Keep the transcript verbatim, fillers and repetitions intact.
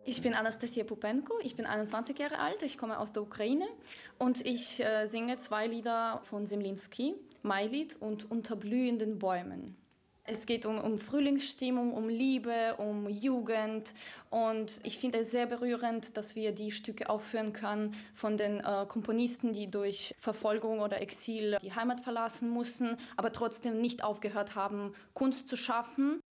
Ich bin Anastasia Pupenko, ich bin einundzwanzig Jahre alt, ich komme aus der Ukraine und ich äh, singe zwei Lieder von Zemlinsky, Mailied und Unter blühenden Bäumen. Es geht um, um Frühlingsstimmung, um Liebe, um Jugend und ich finde es sehr berührend, dass wir die Stücke aufführen können von den äh, Komponisten, die durch Verfolgung oder Exil die Heimat verlassen mussten, aber trotzdem nicht aufgehört haben, Kunst zu schaffen.